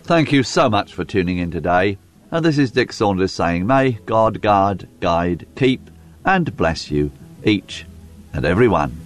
Thank you so much for tuning in today. And this is Dick Saunders saying, may God guard, guide, keep and bless you, each and every one.